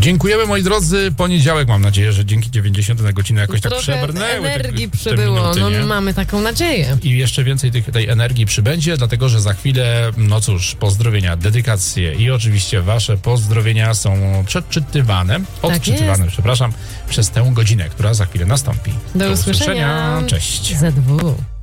Dziękujemy, moi drodzy. Poniedziałek, mam nadzieję, że dzięki 90 na godzinę jakoś tak Trochę przebrnęły. energii te przybyło, minuty, nie? mamy taką nadzieję. I jeszcze więcej tej energii przybędzie, dlatego że za chwilę, pozdrowienia, dedykacje i oczywiście wasze pozdrowienia są odczytywane, przepraszam, przez tę godzinę, która za chwilę nastąpi. Do usłyszenia. Cześć. ZW.